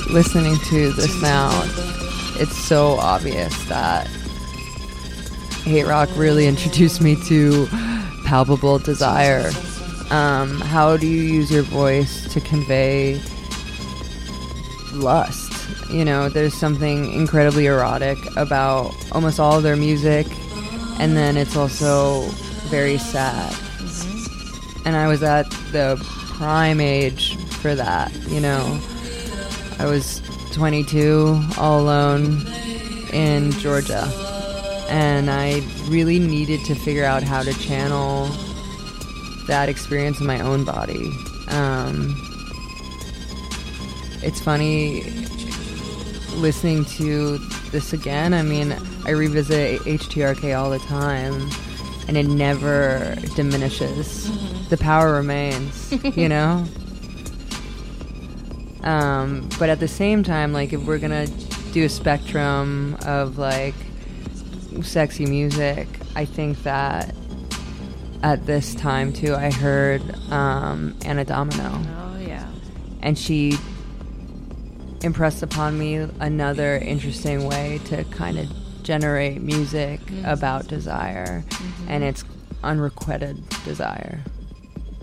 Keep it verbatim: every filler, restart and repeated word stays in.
listening to this now, it's so obvious that Hate Rock really introduced me to palpable desire. Um, how do you use your voice to convey lust? You know, there's something incredibly erotic about almost all of their music, and then it's also very sad. Mm-hmm. And I was at the prime age for that, you know. I was twenty-two, all alone in Georgia, and I really needed to figure out how to channel that experience in my own body. Um, it's funny listening to this again. I mean, I revisit H T R K all the time, and it never diminishes. Mm-hmm. The power remains, you know? Um, but at the same time, like, if we're gonna do a spectrum of, like, sexy music, I think that at this time, too, I heard um, Anna Domino. Oh, yeah. And she impressed upon me another interesting way to kind of generate music mm-hmm. about desire, mm-hmm. and it's unrequited desire.